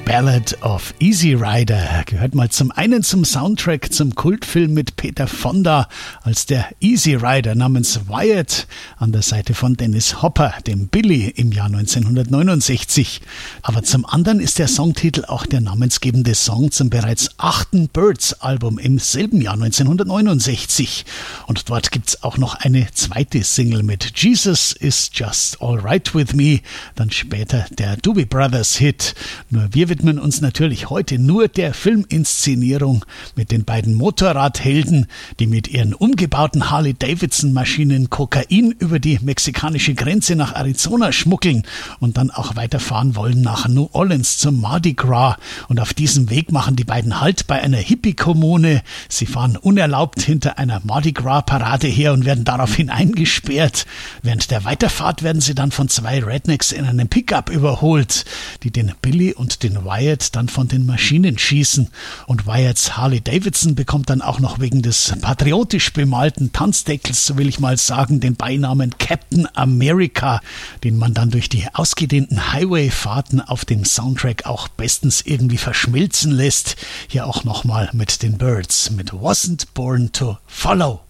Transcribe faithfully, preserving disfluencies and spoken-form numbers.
Ballad of Easy Rider gehört mal zum einen zum Soundtrack zum Kultfilm mit Peter Fonda als der Easy Rider namens Wyatt an der Seite von Dennis Hopper, dem Billy, im Jahr neunzehnhundertneunundsechzig. Aber zum anderen ist der Songtitel auch der namensgebende Song zum bereits achten Birds-Album im selben Jahr neunzehnhundertneunundsechzig. Und dort gibt's auch noch eine zweite Single mit Jesus is Just Alright With Me, dann später der Doobie Brothers Hit. Nur wir widmen uns natürlich heute nur der Filminszenierung mit den beiden Motorradhelden, die mit ihren umgebauten Harley-Davidson-Maschinen Kokain über die mexikanische Grenze nach Arizona schmuggeln und dann auch weiterfahren wollen nach New Orleans zum Mardi Gras. Und auf diesem Weg machen die beiden Halt bei einer Hippie-Kommune. Sie fahren unerlaubt hinter einer Mardi Gras-Parade her und werden daraufhin eingesperrt. Während der Weiterfahrt werden sie dann von zwei Rednecks in einem Pickup überholt, die den Billy und den Wyatt dann von den Maschinen schießen. Und Wyatts Harley Davidson bekommt dann auch noch wegen des patriotisch bemalten Tanzdeckels, so will ich mal sagen, den Beinamen Captain America, den man dann durch die ausgedehnten Highway-Fahrten auf dem Soundtrack auch bestens irgendwie verschmilzen lässt. Hier auch nochmal mit den Birds, mit Wasn't Born to Follow.